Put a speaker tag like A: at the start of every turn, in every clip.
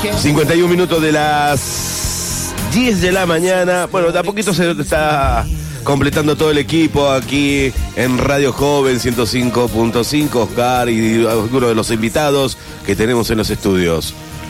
A: 51 minutos de las 10 de la mañana. Bueno, de a poquito se está completando todo el equipo aquí en Radio Joven 105.5. Oscar y algunos de los invitados que tenemos en los estudios.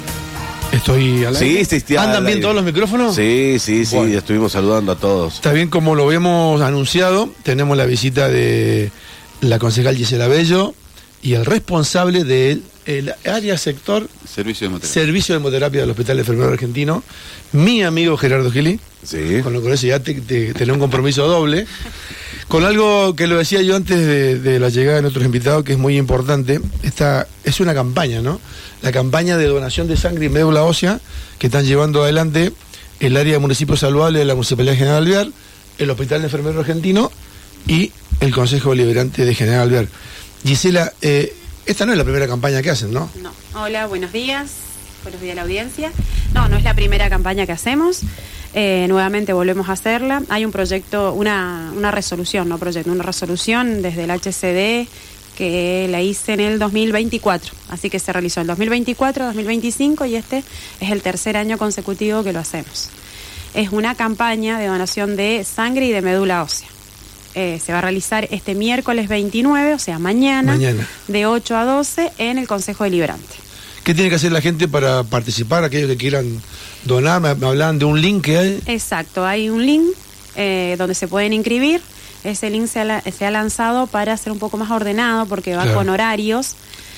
B: Estoy al aire.
A: Sí,
B: ¿Andan bien todos los micrófonos?
A: Sí, bueno. Estuvimos saludando a todos.
B: Está bien, como lo habíamos anunciado, tenemos la visita de la concejal Gisela Bello y el responsable del área sector
C: Servicio
B: de hemoterapia del Hospital Enfermero Argentino, mi amigo Gerardo Gili.
A: Sí.
B: Con lo que ya tenés un compromiso doble. Con algo que lo decía yo antes de la llegada de nuestros invitados, que es muy importante. Es una campaña, ¿no? La campaña de donación de sangre y médula ósea que están llevando adelante el área de municipios saludables de la Municipalidad General Alvear, el Hospital Enfermero Argentino y el Consejo Deliberante de General Alvear. Gisela, esta no es la primera campaña que hacen, ¿no?
D: No. Hola, buenos días. Buenos días a la audiencia. No es la primera campaña que hacemos. Nuevamente volvemos a hacerla. Hay un proyecto, una resolución, no proyecto, una resolución desde el HCD que la hice en el 2024. Así que se realizó en 2024, 2025 y este es el tercer año consecutivo que lo hacemos. Es una campaña de donación de sangre y de médula ósea. Se va a realizar este miércoles 29, o sea, mañana, de 8 a 12 en el Consejo Deliberante.
B: ¿Qué tiene que hacer la gente para participar? Aquellos que quieran donar, me hablaban de un link que hay.
D: Exacto, hay un link donde se pueden inscribir. Ese link se ha lanzado para ser un poco más ordenado porque va con horarios.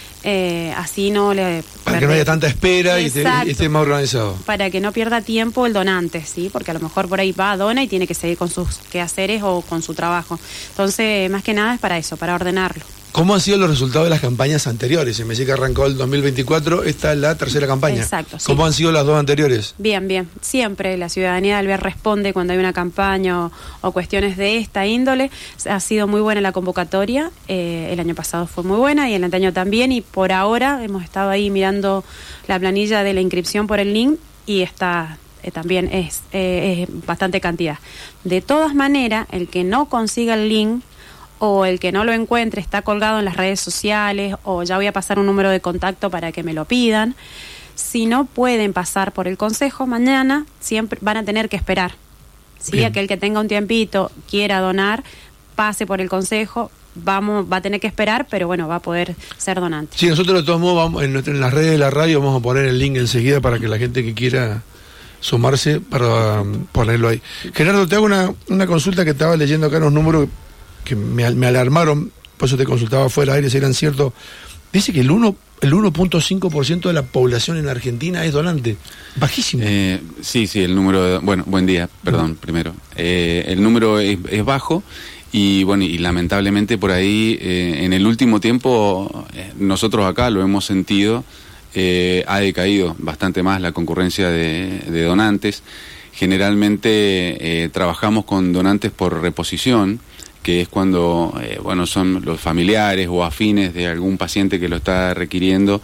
D: Así no le...
B: Para que no haya tanta espera y esté más organizado.
D: Para que no pierda tiempo el donante, ¿sí? Porque a lo mejor por ahí dona y tiene que seguir con sus quehaceres o con su trabajo. Entonces, más que nada es para eso, para ordenarlo.
B: ¿Cómo han sido los resultados de las campañas anteriores? Se me dice que arrancó el 2024, esta es la tercera campaña.
D: Exacto, sí.
B: ¿Cómo han sido las dos anteriores?
D: Bien. Siempre la ciudadanía de Alvear responde cuando hay una campaña o cuestiones de esta índole. Ha sido muy buena la convocatoria. El año pasado fue muy buena y el anteaño también. Y por ahora hemos estado ahí mirando la planilla de la inscripción por el link y está... también es bastante cantidad. De todas maneras, el que no consiga el link o el que no lo encuentre está colgado en las redes sociales o ya voy a pasar un número de contacto para que me lo pidan. Si no pueden pasar por el consejo mañana, siempre van a tener que esperar. ¿Sí? Aquel que tenga un tiempito, quiera donar, pase por el consejo, va a tener que esperar, pero bueno, va a poder ser donante.
B: Sí, nosotros de todos modos vamos en las redes de la radio vamos a poner el link enseguida para que la gente que quiera sumarse para ponerlo ahí. Gerardo, te hago una consulta que estaba leyendo acá en los números que me alarmaron, por eso te consultaba fuera de aire si eran ciertos. Dice que el 1.5% de la población en Argentina es donante. Bajísimo.
C: Sí, el número... Bueno, buen día, perdón, primero. El número es bajo y bueno, y lamentablemente por ahí en el último tiempo nosotros acá lo hemos sentido, ha decaído bastante más la concurrencia de donantes. Generalmente trabajamos con donantes por reposición, que es cuando son los familiares o afines de algún paciente que lo está requiriendo,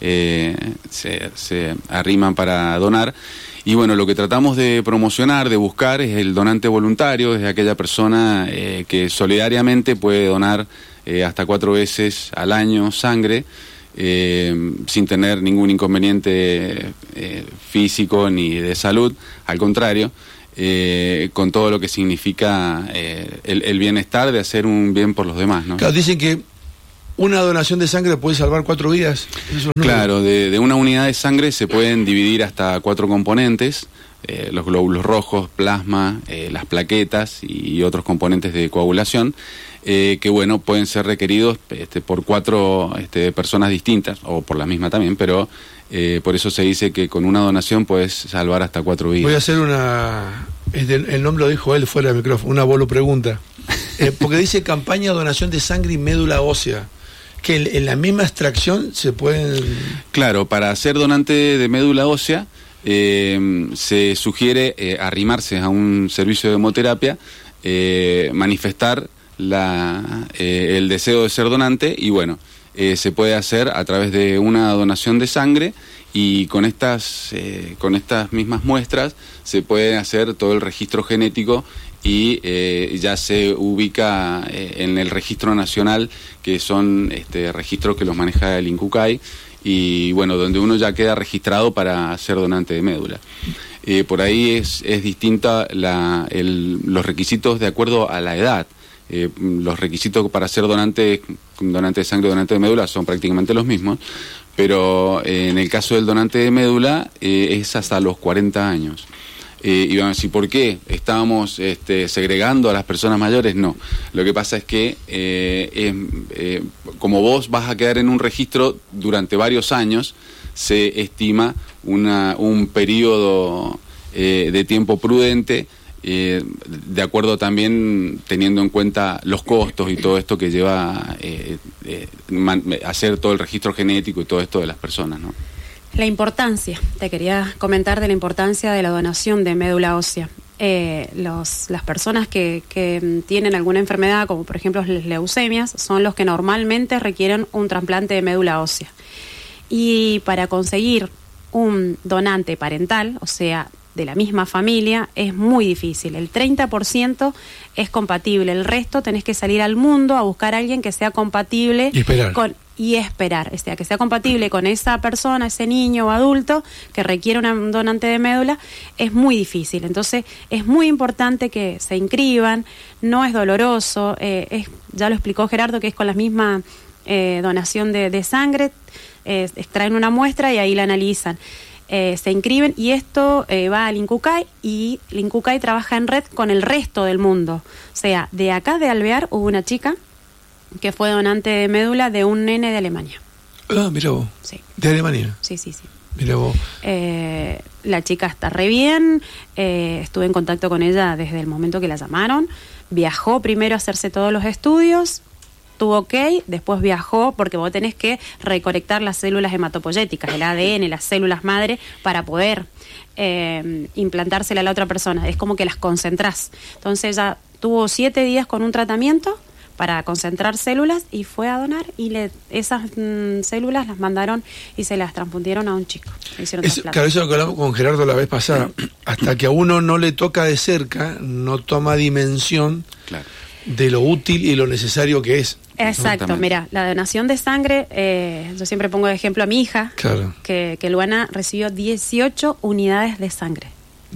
C: se arriman para donar. Y bueno, lo que tratamos de promocionar, de buscar, es el donante voluntario, es aquella persona que solidariamente puede donar hasta 4 veces al año sangre, sin tener ningún inconveniente físico ni de salud, al contrario. Con todo lo que significa el bienestar de hacer un bien por los demás, ¿no?
B: Claro, dicen que una donación de sangre puede salvar 4 vidas.
C: Claro, de una unidad de sangre se pueden dividir hasta 4 componentes, los glóbulos rojos, plasma, las plaquetas y otros componentes de coagulación, que bueno, pueden ser requeridos por 4 personas distintas, o por la misma también, pero por eso se dice que con una donación puedes salvar hasta 4 vidas.
B: Voy a hacer el nombre lo dijo él fuera del micrófono, una bolo pregunta. Porque dice campaña de donación de sangre y médula ósea, que en la misma extracción se pueden...
C: Claro, para ser donante de médula ósea se sugiere arrimarse a un servicio de hemoterapia, manifestar el deseo de ser donante y bueno, se puede hacer a través de una donación de sangre y con estas mismas muestras se puede hacer todo el registro genético y ya se ubica en el registro nacional, que son registros que los maneja el INCUCAI, y bueno, donde uno ya queda registrado para ser donante de médula. Por ahí es distinta los requisitos de acuerdo a la edad. Los requisitos para ser donante de sangre, donante de médula son prácticamente los mismos, pero en el caso del donante de médula es hasta los 40 años. Y van a decir, ¿por qué estábamos segregando a las personas mayores? No, lo que pasa es que como vos vas a quedar en un registro durante varios años, se estima un periodo de tiempo prudente, de acuerdo también teniendo en cuenta los costos y todo esto que lleva hacer todo el registro genético y todo esto de las personas, ¿no?
D: La importancia, te quería comentar de la importancia de la donación de médula ósea. Las personas que tienen alguna enfermedad, como por ejemplo las leucemias, son los que normalmente requieren un trasplante de médula ósea. Y para conseguir un donante parental, o sea, de la misma familia, es muy difícil. El 30% es compatible, el resto tenés que salir al mundo a buscar a alguien que sea compatible y esperar, o sea, que sea compatible con esa persona, ese niño o adulto que requiere un donante de médula, es muy difícil. Entonces, es muy importante que se inscriban, no es doloroso, ya lo explicó Gerardo, que es con la misma donación de sangre, extraen una muestra y ahí la analizan. Se inscriben y esto va al INCUCAI, y el INCUCAI trabaja en red con el resto del mundo. O sea, de acá de Alvear hubo una chica que fue donante de médula de un nene de Alemania.
B: Ah, mira vos.
D: Sí.
B: ¿De Alemania?
D: Sí.
B: Mira vos.
D: La chica está re bien, estuve en contacto con ella desde el momento que la llamaron, viajó primero a hacerse todos los estudios, tuvo ok, después viajó porque vos tenés que recolectar las células hematopoyéticas, el ADN, las células madre, para poder implantársela a la otra persona. Es como que las concentrás. Entonces ella tuvo 7 días con un tratamiento para concentrar células y fue a donar, y esas células las mandaron y se las transpusieron a un chico.
B: Claro, eso que hablamos con Gerardo la vez pasada. Hasta que a uno no le toca de cerca, no toma dimensión de lo útil y lo necesario que es.
D: Exacto, mira, la donación de sangre, yo siempre pongo de ejemplo a mi hija, que Luana recibió 18 unidades de sangre.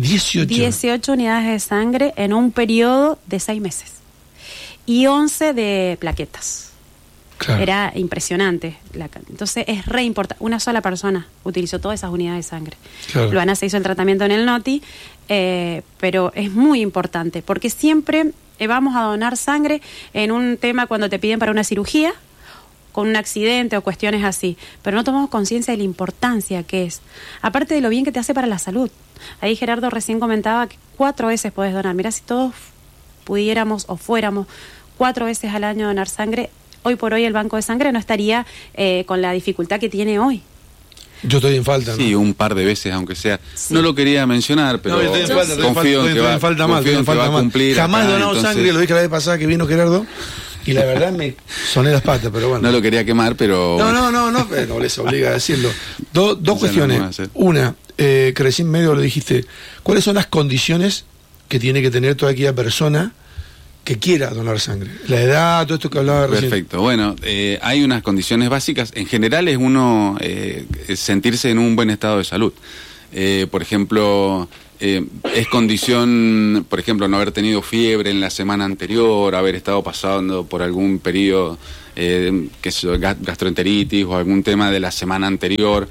D: 18 unidades de sangre en un periodo de 6 meses. Y 11 de plaquetas. Claro. Era impresionante. Entonces es re importante. Una sola persona utilizó todas esas unidades de sangre. Claro. Luana se hizo el tratamiento en el NOTI, pero es muy importante porque siempre vamos a donar sangre en un tema cuando te piden para una cirugía, con un accidente o cuestiones así, pero no tomamos conciencia de la importancia que es, aparte de lo bien que te hace para la salud. Ahí Gerardo recién comentaba que 4 veces podés donar. Mirá, si todos pudiéramos o fuéramos 4 veces al año a donar sangre, hoy por hoy el banco de sangre no estaría con la dificultad que tiene hoy.
B: Yo estoy en falta, ¿no?
C: Sí, un par de veces, aunque sea. Sí. No lo quería mencionar, pero confío en que va a cumplir.
B: Jamás he donado sangre, lo dije la vez pasada que vino Gerardo, y la verdad me soné las patas, pero bueno.
C: No lo quería quemar, pero...
B: No, pero no les obliga a decirlo. Dos cuestiones. Una, que recién medio lo dijiste, ¿cuáles son las condiciones que tiene que tener toda aquella persona que quiera donar sangre? La edad, todo esto que hablaba recién.
C: Perfecto. Bueno, hay unas condiciones básicas. En general es uno sentirse en un buen estado de salud. Por ejemplo, es condición, por ejemplo, no haber tenido fiebre en la semana anterior, haber estado pasando por algún periodo, gastroenteritis o algún tema de la semana anterior.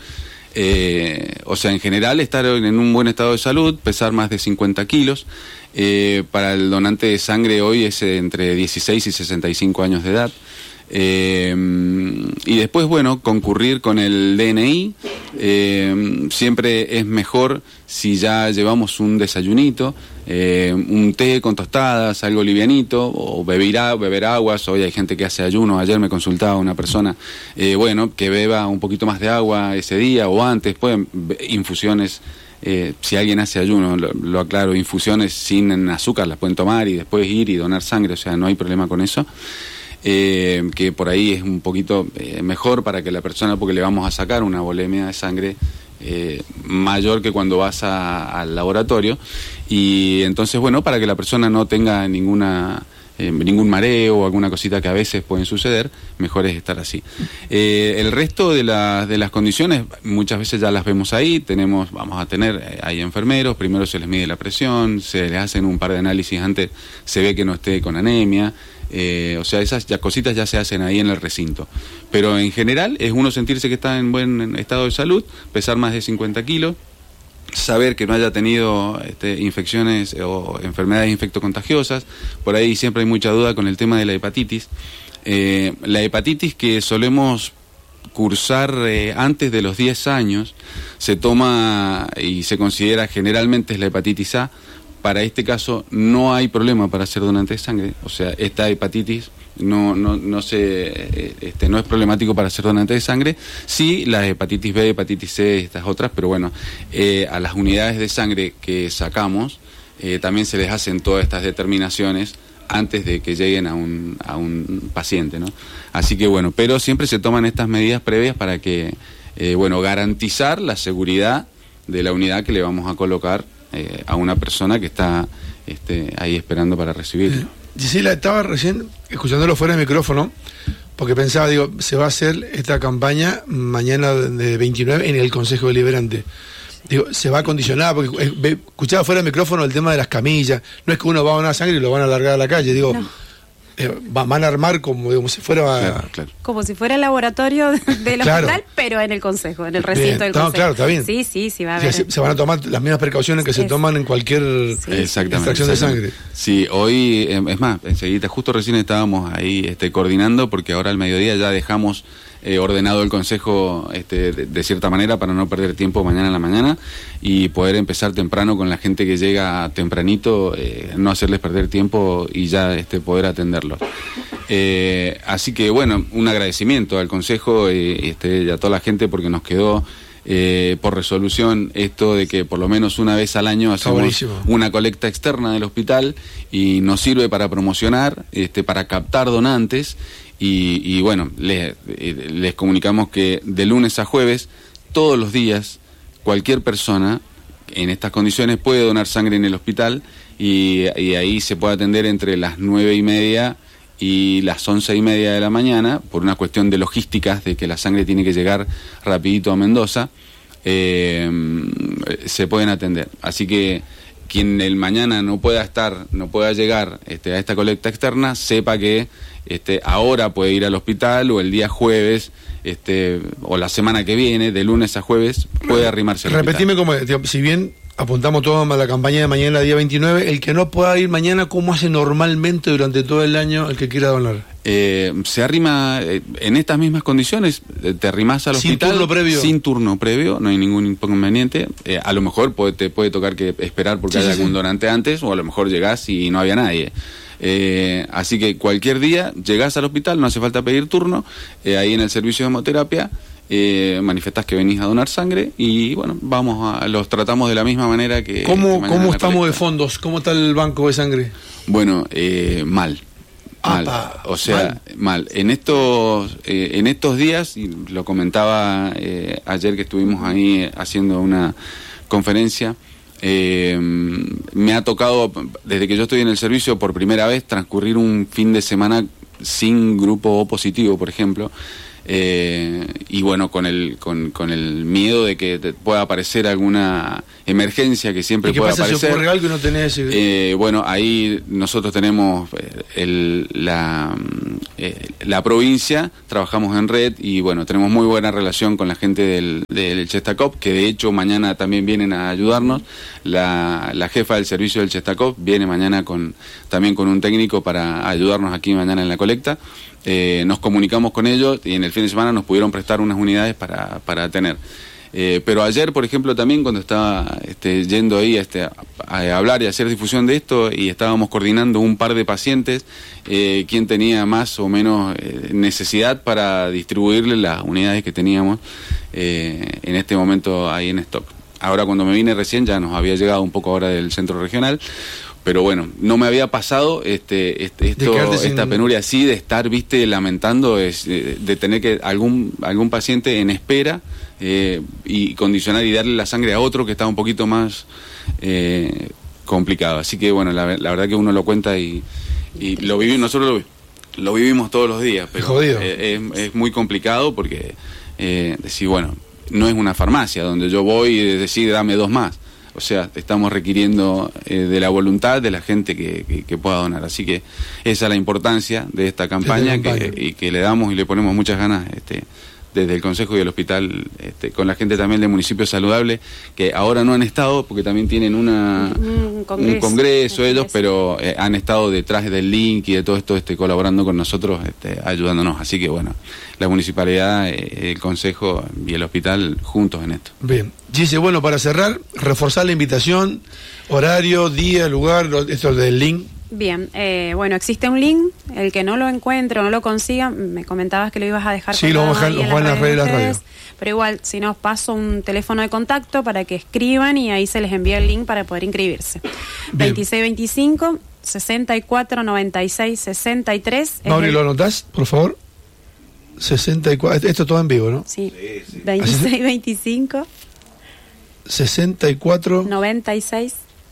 C: O sea, en general estar en un buen estado de salud, pesar más de 50 kilos. Para el donante de sangre hoy es entre 16 y 65 años de edad. Y después, bueno, concurrir con el DNI. Siempre es mejor si ya llevamos un desayunito, un té con tostadas, algo livianito, o beber aguas. Hoy hay gente que hace ayuno. Ayer me consultaba una persona, bueno, que beba un poquito más de agua ese día o antes. Pueden infusiones. Si alguien hace ayuno, lo aclaro, infusiones sin azúcar las pueden tomar y después ir y donar sangre, o sea, no hay problema con eso. Que por ahí es un poquito mejor para que la persona, porque le vamos a sacar una volemia de sangre mayor que cuando vas al laboratorio, y entonces, bueno, para que la persona no tenga ninguna ningún mareo o alguna cosita que a veces pueden suceder, mejor es estar así. El resto de las condiciones muchas veces ya las vemos ahí, vamos a tener ahí enfermeros, primero se les mide la presión, se les hacen un par de análisis antes, se ve que no esté con anemia, o sea, esas cositas ya se hacen ahí en el recinto. Pero en general es uno sentirse que está en buen estado de salud, pesar más de 50 kilos, saber que no haya tenido infecciones o enfermedades infectocontagiosas. Por ahí siempre hay mucha duda con el tema de la hepatitis. La hepatitis que solemos cursar antes de los 10 años se toma y se considera generalmente es la hepatitis A. Para este caso no hay problema para ser donante de sangre, o sea, esta hepatitis no es problemático para ser donante de sangre. Sí, la hepatitis B, hepatitis C, estas otras, pero bueno, a las unidades de sangre que sacamos también se les hacen todas estas determinaciones antes de que lleguen a un paciente, ¿no? Así que bueno, pero siempre se toman estas medidas previas para que, garantizar la seguridad de la unidad que le vamos a colocar a una persona que está ahí esperando para recibirlo.
B: Gisela, estaba recién escuchándolo fuera de micrófono, porque pensaba, se va a hacer esta campaña mañana de 29 en el Consejo Deliberante. Se va a condicionar, porque escuchaba fuera del micrófono el tema de las camillas. No es que uno va a donar sangre y lo van a largar a la calle, no. Van a armar como si fuera...
C: Claro.
D: Como si fuera el laboratorio del hospital, pero en el consejo, en el recinto del consejo.
B: Claro, está bien.
D: Sí, va a haber.
B: Se van a tomar las mismas precauciones que se toman en cualquier extracción de sangre.
C: Sí, hoy, es más, enseguida, justo recién estábamos ahí coordinando, porque ahora al mediodía ya dejamos ordenado el consejo de cierta manera para no perder tiempo mañana en la mañana y poder empezar temprano con la gente que llega tempranito, no hacerles perder tiempo y ya poder atenderlos. Así que bueno, un agradecimiento al consejo y a toda la gente, porque nos quedó por resolución esto de que por lo menos una vez al año hacemos una colecta externa del hospital y nos sirve para promocionar, para captar donantes. Y bueno, les comunicamos que de lunes a jueves, todos los días, cualquier persona en estas condiciones puede donar sangre en el hospital y ahí se puede atender entre las 9:30 y las 11:30 de la mañana, por una cuestión de logísticas, de que la sangre tiene que llegar rapidito a Mendoza, se pueden atender. Así que quien el mañana no pueda llegar a esta colecta externa, sepa que ahora puede ir al hospital, o el día jueves, o la semana que viene, de lunes a jueves, puede arrimarse al hospital.
B: Repetime cómo es, si bien apuntamos todos a la campaña de mañana, día 29, el que no pueda ir mañana, ¿cómo hace normalmente durante todo el año el que quiera donar?
C: Se arrima en estas mismas condiciones, te arrimas al hospital. Sin turno previo, no hay ningún inconveniente. A lo mejor te puede tocar que esperar porque haya algún donante antes, o a lo mejor llegás y no había nadie. Así que cualquier día llegás al hospital, no hace falta pedir turno, ahí en el servicio de hemoterapia manifestás que venís a donar sangre y bueno, los tratamos de la misma manera que...
B: ¿Cómo estamos de fondos? ¿Cómo está el banco de sangre?
C: Bueno, mal. O sea, mal. En estos días, y lo comentaba ayer que estuvimos ahí haciendo una conferencia, me ha tocado, desde que yo estoy en el servicio, por primera vez transcurrir un fin de semana sin grupo O positivo, por ejemplo. Y bueno, con el miedo de que pueda aparecer alguna emergencia que siempre pueda aparecer. ¿Y qué pasa si
B: ocurre algo y no tenés?
C: Bueno, ahí nosotros tenemos la provincia, trabajamos en red y bueno, tenemos muy buena relación con la gente del Chestacop, que de hecho mañana también vienen a ayudarnos. La jefa del servicio del Chestacop viene mañana también con un técnico para ayudarnos aquí mañana en la colecta. Nos comunicamos con ellos y en el fin de semana nos pudieron prestar unas unidades para tener. Pero ayer, por ejemplo, también cuando estaba yendo ahí a hablar y a hacer difusión de esto, y estábamos coordinando un par de pacientes, quien tenía más o menos necesidad para distribuirle las unidades que teníamos en este momento ahí en stock. Ahora cuando me vine recién ya nos había llegado un poco ahora del centro regional. Pero bueno, no me había pasado esta penuria así de estar, lamentando, de tener que algún paciente en espera y condicionar y darle la sangre a otro que está un poquito más complicado. Así que bueno, la verdad que uno lo cuenta y Y nosotros lo vivimos todos los días, pero
B: Jodido.
C: Es muy complicado porque decir, bueno, no es una farmacia donde yo voy y decir dame 2 más. O sea, estamos requiriendo de la voluntad de la gente que pueda donar. Así que esa es la importancia de esta campaña, y que le damos y le ponemos muchas ganas desde el Consejo y el Hospital, con la gente también del Municipio Saludable, que ahora no han estado porque también tienen un congreso ellos, pero han estado detrás del link y de todo esto colaborando con nosotros, ayudándonos. Así que bueno, la Municipalidad, el Consejo y el Hospital juntos en esto.
B: Bien. Gise, bueno, para cerrar, reforzar la invitación, horario, día, lugar, esto del link.
D: Bien, bueno, existe un link, el que no lo encuentre o no lo consiga, me comentabas que lo ibas a dejar.
B: Sí, lo vamos a dejar en las redes de la radio.
D: Pero igual, si no, os paso un teléfono de contacto para que escriban y ahí se les envía el link para poder inscribirse. Bien. 2625 64 96 63.
B: Mauri, ¿lo anotás, por favor? 64, esto todo en vivo, ¿no?
D: Sí, 2625
B: 64
D: 96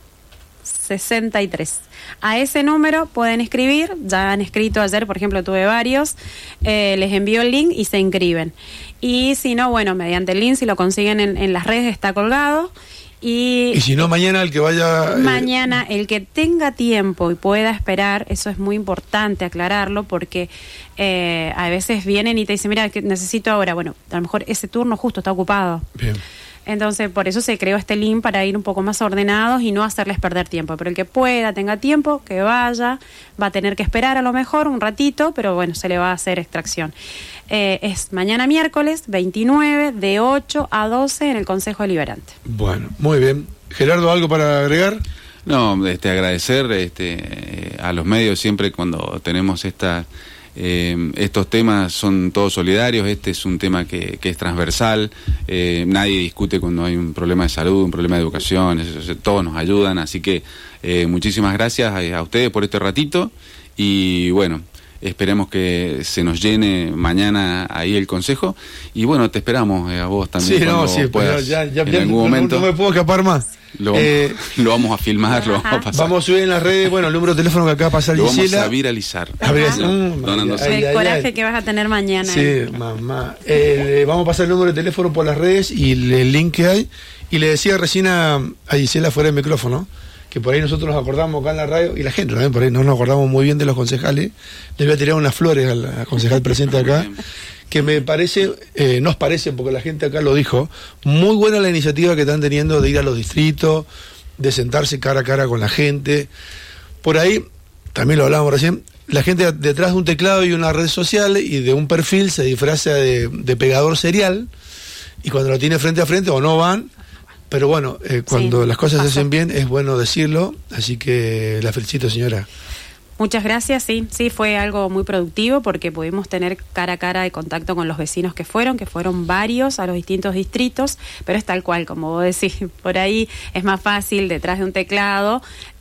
D: 63. A ese número pueden escribir, ya han escrito ayer, por ejemplo, tuve varios, les envío el link y se inscriben. Y si no, bueno, mediante el link, si lo consiguen en las redes, está colgado. Y
B: si no, mañana el que vaya...
D: Mañana, el que tenga tiempo y pueda esperar, eso es muy importante aclararlo, porque a veces vienen y te dicen, mira, que necesito ahora. Bueno, a lo mejor ese turno justo está ocupado.
B: Bien.
D: Entonces, por eso se creó este link para ir un poco más ordenados y no hacerles perder tiempo. Pero el que pueda, tenga tiempo, que vaya, va a tener que esperar a lo mejor un ratito, pero bueno, se le va a hacer extracción. Es mañana miércoles 29 de 8 a 12 en el Consejo Deliberante.
B: Bueno, muy bien. Gerardo, ¿algo para agregar?
C: No, agradecer a los medios siempre cuando tenemos estos temas son todos solidarios. Este es un tema que es transversal, nadie discute cuando hay un problema de salud, un problema de educación, todos nos ayudan, así que muchísimas gracias a ustedes por este ratito y bueno, esperemos que se nos llene mañana ahí el consejo y bueno, te esperamos a vos también.
B: Sí,
C: cuando puedas, en algún momento.
B: No me puedo escapar más.
C: Lo vamos a filmar, lo vamos a pasar.
B: Vamos a subir en las redes, bueno, el número de teléfono que acaba de pasar
C: Gisela.
B: Gisela.
C: Vamos a viralizar.
D: El coraje que vas a tener mañana.
B: Sí, mamá. Vamos a pasar el número de teléfono por las redes y el link que hay. Y le decía recién a Gisela fuera del micrófono, que por ahí nosotros nos acordamos acá en la radio, y la gente también por ahí no nos acordamos muy bien de los concejales. Le voy a tirar unas flores al concejal presente acá. Que me parece, nos parece, porque la gente acá lo dijo, muy buena la iniciativa que están teniendo de ir a los distritos, de sentarse cara a cara con la gente. Por ahí, también lo hablábamos recién, la gente detrás de un teclado y una red social y de un perfil se disfraza de pegador serial, y cuando lo tiene frente a frente o no van, pero bueno, cuando
D: sí,
B: las cosas se hacen bien es bueno decirlo, así que la felicito, señora.
D: Muchas gracias, sí, fue algo muy productivo porque pudimos tener cara a cara de contacto con los vecinos que fueron varios a los distintos distritos, pero es tal cual, como vos decís, por ahí es más fácil detrás de un teclado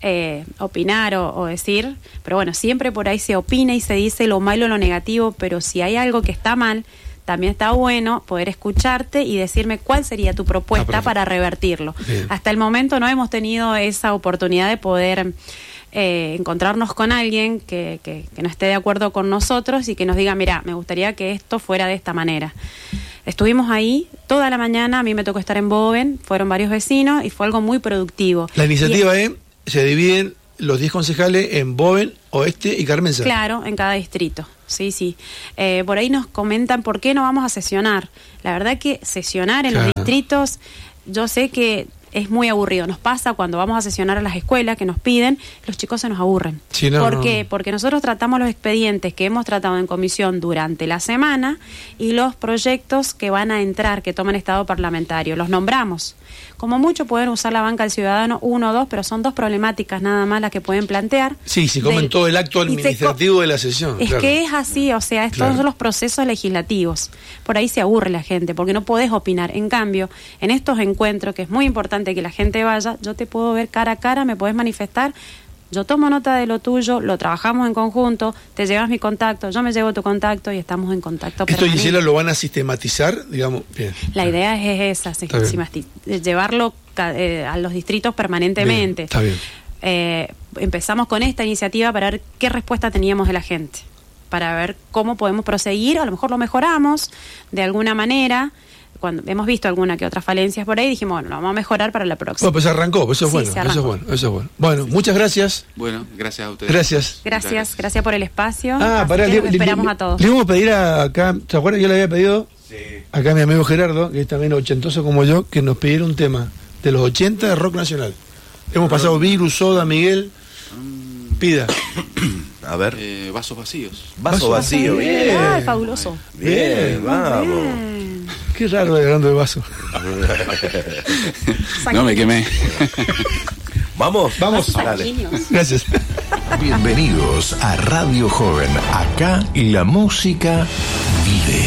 D: opinar o decir, pero bueno, siempre por ahí se opina y se dice lo malo o lo negativo, pero si hay algo que está mal, también está bueno poder escucharte y decirme cuál sería tu propuesta para revertirlo. Bien. Hasta el momento no hemos tenido esa oportunidad de poder encontrarnos con alguien que no esté de acuerdo con nosotros y que nos diga, mira, me gustaría que esto fuera de esta manera. Estuvimos ahí toda la mañana, a mí me tocó estar en Boven, fueron varios vecinos y fue algo muy productivo.
B: La iniciativa se dividen los 10 concejales en Boven, Oeste y Carmenza.
D: Claro, en cada distrito, sí. Por ahí nos comentan por qué no vamos a sesionar. La verdad que sesionar en los distritos, yo sé que es muy aburrido. Nos pasa cuando vamos a sesionar a las escuelas que nos piden, los chicos se nos aburren.
B: Sí,
D: ¿Por qué? Porque nosotros tratamos los expedientes que hemos tratado en comisión durante la semana y los proyectos que van a entrar, que toman estado parlamentario. Los nombramos. Como mucho pueden usar la banca del ciudadano 1 o 2, pero son 2 problemáticas nada más las que pueden plantear.
B: Sí, se comen todo el acto administrativo de la sesión.
D: Es que es así, o sea, todos son los procesos legislativos. Por ahí se aburre la gente, porque no podés opinar. En cambio, en estos encuentros, que es muy importante que la gente vaya, yo te puedo ver cara a cara, me podés manifestar, yo tomo nota de lo tuyo, lo trabajamos en conjunto, te llevas mi contacto, yo me llevo tu contacto y estamos en contacto permanente.
B: ¿Esto, Gisela, lo van a sistematizar? Digamos, bien.
D: La idea es esa, llevarlo a los distritos permanentemente.
B: Bien, está bien.
D: empezamos con esta iniciativa para ver qué respuesta teníamos de la gente, para ver cómo podemos proseguir, a lo mejor lo mejoramos de alguna manera. Cuando hemos visto alguna que otras falencias por ahí, dijimos, bueno, lo vamos a mejorar para la próxima.
B: Bueno, pues arrancó, eso es
D: Sí,
B: bueno,
D: se arrancó.
B: eso es bueno. Bueno, muchas gracias.
C: Bueno, gracias a ustedes.
B: Gracias.
D: Gracias por el espacio.
B: Pará,
D: Los esperamos a todos.
B: Le vamos a pedir acá, ¿se acuerdan que yo le había pedido? Sí. Acá a mi amigo Gerardo, que es también ochentoso como yo, que nos pidiera un tema de los 80 de rock nacional. Hemos pasado Virus, Soda, Miguel. Pida.
A: A ver.
C: Vasos vacíos.
A: Vaso vacío. Bien.
D: Ay, fabuloso.
A: Bien, vamos.
D: Bien.
B: Qué raro hablando de vaso.
C: No me quemé.
A: Vamos.
B: Dale.
D: Sanguíneos.
B: Gracias.
E: Bienvenidos a Radio Joven. Acá la música vive.